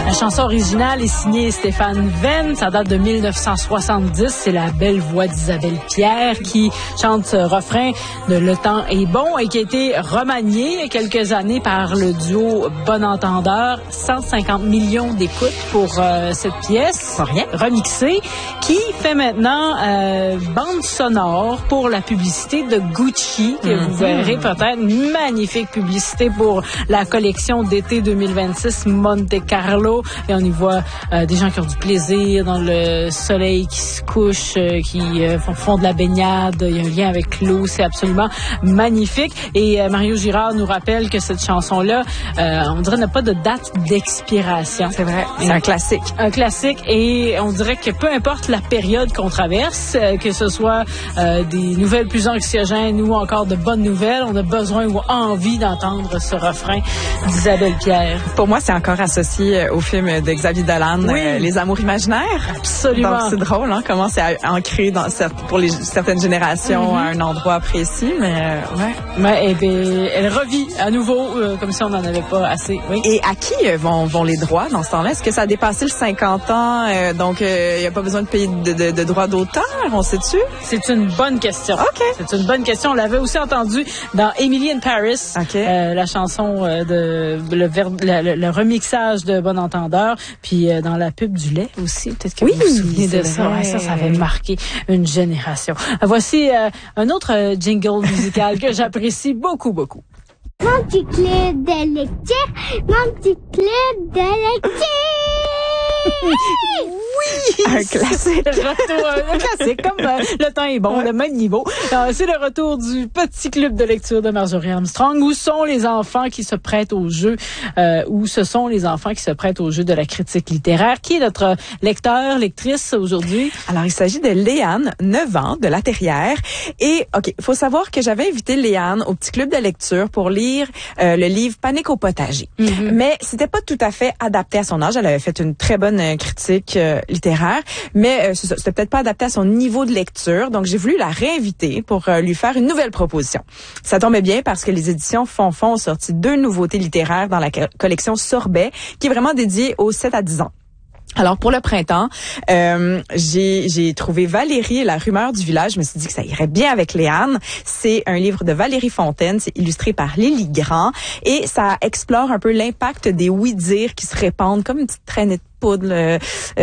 La chanson originale est signée Stéphane Venn. Ça date de 1970. C'est la belle voix d'Isabelle Pierre qui chante ce refrain de Le temps est bon et qui a été remanié il y a quelques années par le duo Bon Entendeur. 150 millions d'écoutes pour cette pièce. Rien. Remixée, qui fait maintenant bande sonore pour la publicité de Gucci, que vous verrez peut-être. Une magnifique publicité pour la collection d'été 2026 Monte Carlo. Et on y voit des gens qui ont du plaisir dans le soleil qui se couche, qui font de la baignade. Il y a un lien avec l'eau. C'est absolument magnifique. Et Mario Girard nous rappelle que cette chanson-là, on dirait, n'a pas de date d'expiration. C'est vrai. C'est un classique. Un classique. Et on dirait que peu importe la période qu'on traverse, que ce soit des nouvelles plus anxiogènes ou encore de bonnes nouvelles, on a besoin ou envie d'entendre ce refrain d'Isabelle Pierre. Pour moi, c'est encore associé au film de Xavier Dolan, Les Amours imaginaires. Absolument. Donc, c'est drôle, hein, comment c'est ancré pour certaines générations à un endroit précis, mais ouais. Et bien, elle revit à nouveau, comme si on n'en avait pas assez. Oui. Et à qui vont les droits dans ce temps-là? Est-ce que ça a dépassé le 50 ans, donc il n'y a pas besoin de payer de droits d'auteur, on sait-tu? C'est une bonne question. OK. C'est une bonne question. On l'avait aussi entendu dans Emily in Paris, la chanson le remixage de Bon Entendeur, puis dans la pub du lait aussi. Peut-être que vous vous souvenez de ça. Ouais, ça avait marqué une génération. Voici un autre jingle musical que j'apprécie beaucoup, beaucoup. Mon petit club de lecture, mon petit club de lecture. Oui! Un classique. Un classique, comme Le temps est bon, le même niveau. C'est le retour du petit club de lecture de Marjorie Armstrong. Où sont les enfants qui se prêtent au jeu? Où ce sont les enfants qui se prêtent au jeu de la critique littéraire? Qui est notre lecteur, lectrice aujourd'hui? Alors, il s'agit de Léane, 9 ans, de La Terrière. Et, OK, il faut savoir que j'avais invité Léane au petit club de lecture pour lire le livre Panique au potager. Mm-hmm. Mais c'était pas tout à fait adapté à son âge. Elle avait fait une très bonne critique littéraire, mais c'était peut-être pas adapté à son niveau de lecture. Donc, j'ai voulu la réinviter pour lui faire une nouvelle proposition. Ça tombait bien parce que les éditions Fonfon ont sorti 2 nouveautés littéraires dans la collection Sorbet, qui est vraiment dédiée aux 7 à 10 ans. Alors, pour le printemps, j'ai trouvé Valérie et la rumeur du village. Je me suis dit que ça irait bien avec Léane. C'est un livre de Valérie Fontaine. C'est illustré par Lily Grand. Et ça explore un peu l'impact des oui-dire qui se répandent comme une petite traînée de poudre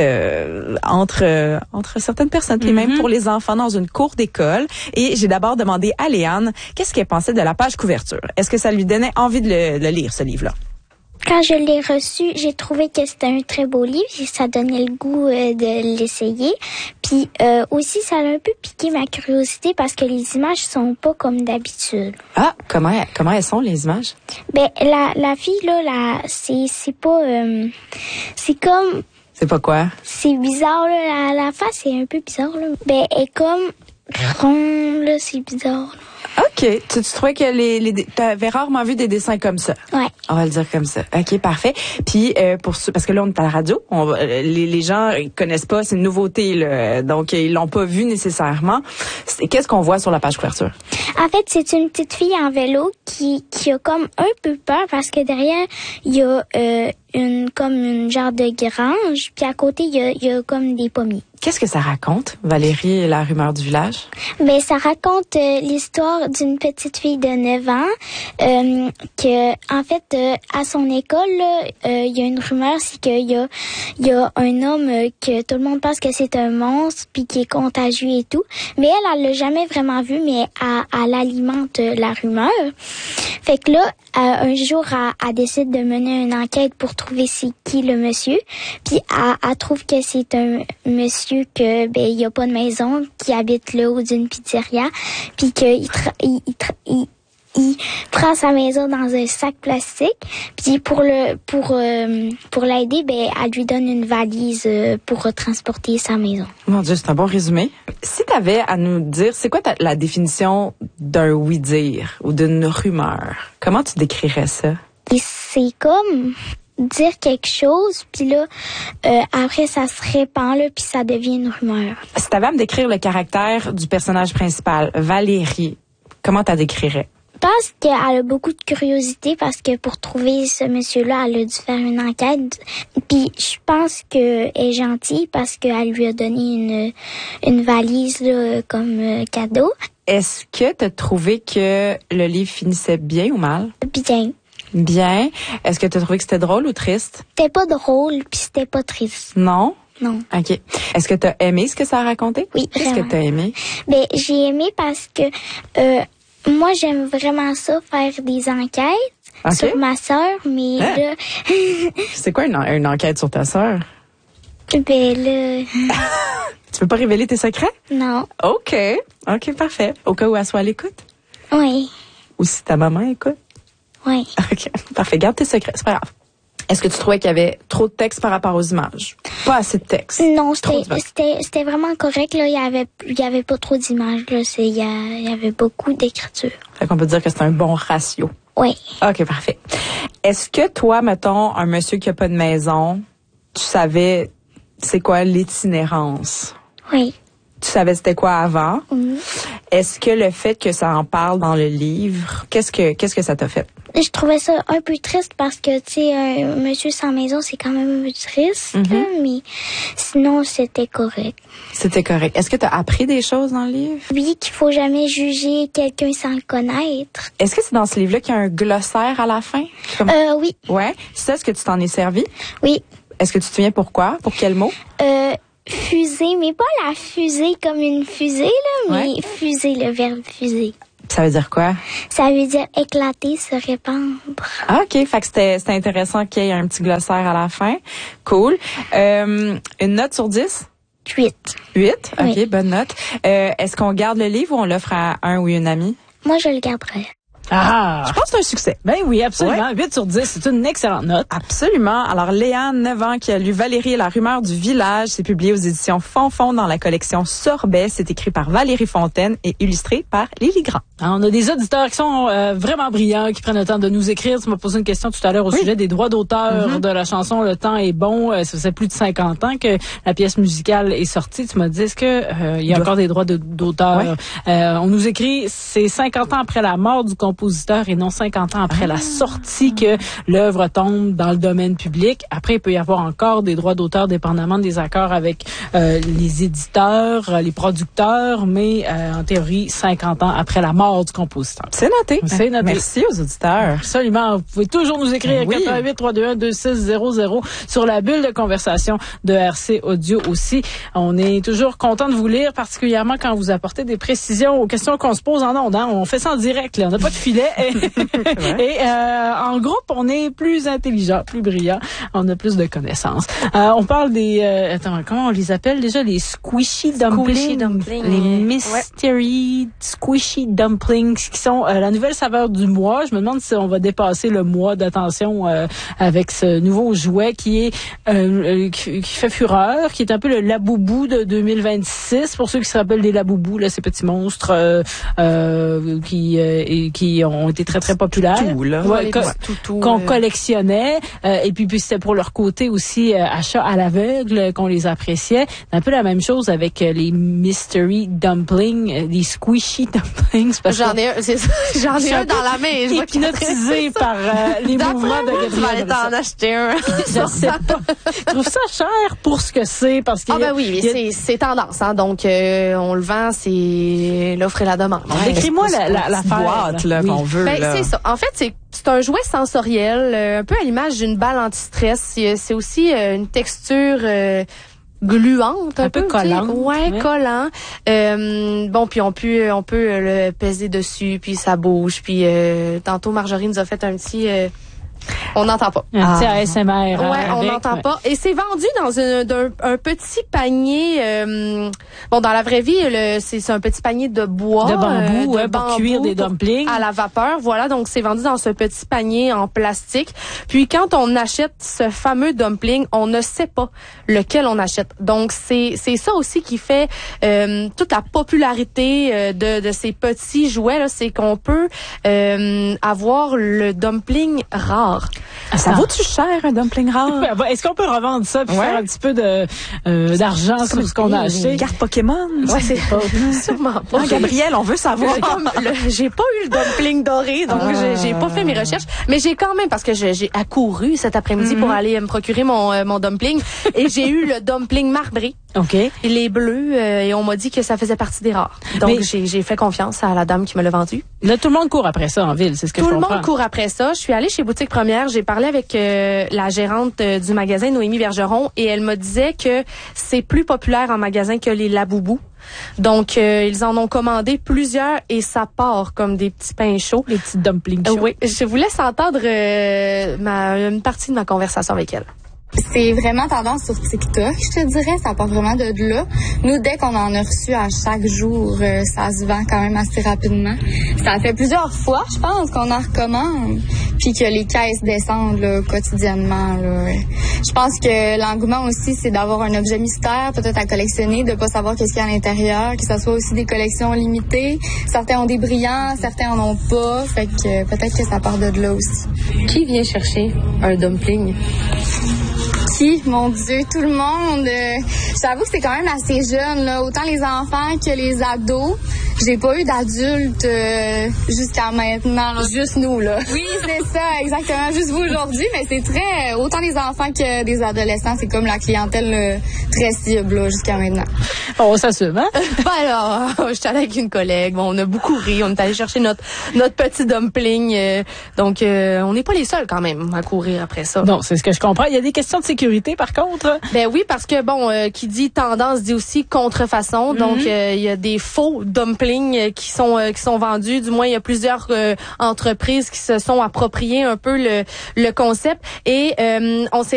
entre certaines personnes, puis même pour les enfants dans une cour d'école. Et j'ai d'abord demandé à Léane qu'est-ce qu'elle pensait de la page couverture. Est-ce que ça lui donnait envie de le lire, ce livre-là? Quand je l'ai reçu, j'ai trouvé que c'était un très beau livre et ça donnait le goût de l'essayer. Puis aussi, ça a un peu piqué ma curiosité parce que les images sont pas comme d'habitude. Ah, comment elles sont, les images? Ben, la fille, là, c'est pas... c'est comme... C'est pas quoi? C'est bizarre, là. La face est un peu bizarre, là. Ben, elle est comme ronde, là, c'est bizarre, là. OK. Tu trouvais que t'avais rarement vu des dessins comme ça? Ouais. On va le dire comme ça. OK, parfait. Puis, parce que là, on est à la radio, les gens ils connaissent pas, c'est une nouveauté, là, donc ils l'ont pas vu nécessairement. Qu'est-ce qu'on voit sur la page couverture? En fait, c'est une petite fille en vélo qui a comme un peu peur parce que derrière, il y a une genre de grange, puis à côté, il y a comme des pommiers. Qu'est-ce que ça raconte, Valérie et la rumeur du village? Ben, ça raconte l'histoire d'une petite fille de 9 ans que, en fait, à son école, il y a une rumeur, c'est qu'il y a un homme que tout le monde pense que c'est un monstre puis qui est contagieux et tout. Mais elle l'a jamais vraiment vu, mais elle alimente la rumeur. Fait que là, un jour, elle décide de mener une enquête pour trouver c'est qui le monsieur. Puis elle trouve que c'est un monsieur que il y a pas de maison, qui habite là haut d'une pizzeria, puis qu'il il prend sa maison dans un sac plastique, puis pour l'aider, elle lui donne une valise pour transporter sa maison. Mon Dieu, c'est un bon résumé. Si t'avais à nous dire, c'est quoi la définition d'un oui-dire ou d'une rumeur? Comment tu décrirais ça? Et c'est comme dire quelque chose, puis là, après, ça se répand, là, puis ça devient une rumeur. Si t'avais à me décrire le caractère du personnage principal, Valérie, comment t'as décrirais? pense qu'elle a beaucoup de curiosité parce que pour trouver ce monsieur-là, elle a dû faire une enquête. Puis je pense qu'elle est gentille parce qu'elle lui a donné une valise là, comme cadeau. Est-ce que tu as trouvé que le livre finissait bien ou mal? Bien. Bien. Est-ce que tu as trouvé que c'était drôle ou triste? C'était pas drôle, puis c'était pas triste. Non? Non. OK. Est-ce que tu as aimé ce que ça a raconté? Oui, Qu'est-ce vraiment. que tu as aimé? Ben, j'ai aimé parce que moi, j'aime vraiment ça, faire des enquêtes sur ma sœur, mais là... C'est quoi une enquête sur ta sœur? Ben là... Tu veux pas révéler tes secrets? Non. OK. OK, parfait. Au cas où elle soit à l'écoute? Oui. Ou si ta maman écoute? Oui. OK, parfait. Garde tes secrets, c'est pas grave. Est-ce que tu trouvais qu'il y avait trop de texte par rapport aux images? Pas assez de texte? Non, c'était vraiment correct. Là. Il y avait pas trop d'images. Là. Il y avait beaucoup d'écriture. Fait qu'on peut dire que c'est un bon ratio. Oui. OK, parfait. Est-ce que toi, mettons, un monsieur qui a pas de maison, tu savais c'est quoi l'itinérance? Oui. Tu savais c'était quoi avant? Mm. Est-ce que le fait que ça en parle dans le livre, qu'est-ce que ça t'a fait? Je trouvais ça un peu triste parce que, tu sais, un monsieur sans maison, c'est quand même un peu triste, là, mais sinon, c'était correct. C'était correct. Est-ce que tu as appris des choses dans le livre? Oui, qu'il faut jamais juger quelqu'un sans le connaître. Est-ce que c'est dans ce livre-là qu'il y a un glossaire à la fin? Oui. Ouais. Ça, est-ce que tu t'en es servi? Oui. Est-ce que tu te souviens pourquoi? Pour quel mot? Fusée, mais pas la fusée comme une fusée, là, mais fusée, le verbe fusée. Ça veut dire quoi? Ça veut dire éclater, se répandre. Ah, OK. Fait que c'était intéressant qu'il y ait un petit glossaire à la fin. Cool. Une note sur 10? 8. 8? OK, Oui. bonne note. Est-ce qu'on garde le livre ou on l'offre à un ou une amie? Moi, je le garderai. Ah! Je pense que c'est un succès. Ben oui, absolument. 8 sur 10, c'est une excellente note. Absolument. Alors, Léane, 9 ans, qui a lu Valérie et la rumeur du village, c'est publié aux éditions Fonfon dans la collection Sorbet. C'est écrit par Valérie Fontaine et illustré par Lily Grand. Alors, on a des auditeurs qui sont vraiment brillants, qui prennent le temps de nous écrire. Tu m'as posé une question tout à l'heure au sujet des droits d'auteur de la chanson Le temps est bon. Ça faisait plus de 50 ans que la pièce musicale est sortie. Tu m'as dit, est-ce que il y a encore des droits d'auteur? On nous écrit, c'est 50 ans après la mort du compositeur et non 50 ans après la sortie que l'œuvre tombe dans le domaine public. Après, il peut y avoir encore des droits d'auteur dépendamment des accords avec les éditeurs, les producteurs, mais en théorie, 50 ans après la mort du compositeur. C'est noté. C'est noté. Merci aux auditeurs. Absolument. Vous pouvez toujours nous écrire 88 321 2600 sur la bulle de conversation de RC Audio aussi. On est toujours content de vous lire, particulièrement quand vous apportez des précisions aux questions qu'on se pose en ondes. Hein. On fait ça en direct, là. On n'a pas de filet. En groupe, on est plus intelligent, plus brillant. On a plus de connaissances. On parle des... attends, comment on les appelle déjà? Les squishy dumplings. Les mystery squishy dumplings qui sont la nouvelle saveur du mois. Je me demande si on va dépasser le mois d'attention avec ce nouveau jouet qui est qui fait fureur, qui est un peu le Laboubou de 2026. Pour ceux qui se rappellent des Laboubous, là, ces petits monstres qui ont été très très populaires. Tout, là. Qu'on collectionnait. Et puis c'était pour leur côté aussi achat à l'aveugle qu'on les appréciait. C'est un peu la même chose avec les mystery dumplings, les squishy dumplings. J'en ai un dans la main. Je vois hypnotisé par les mouvements de Gabriel. Tu vas en acheter un. Je sais pas. Je trouve ça cher pour ce que c'est parce que c'est tendance, hein. Donc on le vend, c'est l'offre et la demande. Décris-moi la boîte là qu'on veut. C'est ça. En fait, c'est un jouet sensoriel, un peu à l'image d'une balle anti-stress. C'est aussi une texture gluante, un peu collante. Ouais, collant. Bon, puis on peut le peser dessus, puis ça bouge. Puis tantôt Marjorie nous a fait un petit on n'entend pas. Un petit ASMR. Ouais, on n'entend pas. Et c'est vendu dans un petit panier. Bon, dans la vraie vie, c'est un petit panier de bois, de bambou, pour cuire des dumplings à la vapeur. Voilà, donc c'est vendu dans ce petit panier en plastique. Puis quand on achète ce fameux dumpling, on ne sait pas lequel on achète. Donc c'est ça aussi qui fait toute la popularité de ces petits jouets là, c'est qu'on peut avoir le dumpling rare. rare. Ça vaut-tu cher, un dumpling rare? Est-ce qu'on peut revendre ça puis faire un petit peu d'argent sur ce qu'on a acheté? Une carte Pokémon? Ouais, c'est sûrement pas. Non, Gabrielle, on veut savoir. J'ai pas eu le dumpling doré, donc j'ai pas fait mes recherches. Mais j'ai quand même, parce que j'ai accouru cet après-midi pour aller me procurer mon dumpling, et j'ai eu le dumpling marbré. OK. Il est bleu, et on m'a dit que ça faisait partie des rares. Donc, j'ai fait confiance à la dame qui me l'a vendu. Là, tout le monde court après ça en ville, c'est ce que je comprends. Tout le monde court après ça. Je suis allée chez Boutique Première, j'ai parlé avec la gérante du magasin, Noémie Bergeron, et elle me disait que c'est plus populaire en magasin que les Laboubou. Donc, ils en ont commandé plusieurs et ça part comme des petits pains chauds. Les petits dumplings chauds. Oui, je vous laisse entendre une partie de ma conversation avec elle. C'est vraiment tendance sur TikTok, je te dirais. Ça part vraiment de là. Nous, dès qu'on en a reçu à chaque jour, ça se vend quand même assez rapidement. Ça fait plusieurs fois, je pense, qu'on en recommande. Puis que les caisses descendent là, quotidiennement. Là. Je pense que l'engouement aussi, c'est d'avoir un objet mystère, peut-être à collectionner, de pas savoir qu'est-ce qu'il y a à l'intérieur, que ça soit aussi des collections limitées. Certains ont des brillants, certains en ont pas. Fait que peut-être que ça part de là aussi. Qui vient chercher un dumpling? Mon Dieu, tout le monde. J'avoue que c'est quand même assez jeune, là. Autant les enfants que les ados. J'ai pas eu d'adultes jusqu'à maintenant. Là. Juste nous, là. Oui, c'est ça, exactement. Juste vous aujourd'hui, mais c'est très... Autant des enfants que des adolescents, c'est comme la clientèle très cible, là, jusqu'à maintenant. On s'assume, hein? Alors, j'étais allée avec une collègue. Bon, on a beaucoup ri. On est allé chercher notre petit dumpling. Donc, on n'est pas les seuls, quand même, à courir après ça. Non, c'est ce que je comprends. Il y a des questions de sécurité, par contre? Ben oui, parce que, bon, qui dit tendance dit aussi contrefaçon. Donc, il y a des faux dumplings qui sont vendus. Du moins, il y a plusieurs entreprises qui se sont appropriées un peu le concept. Et on s'est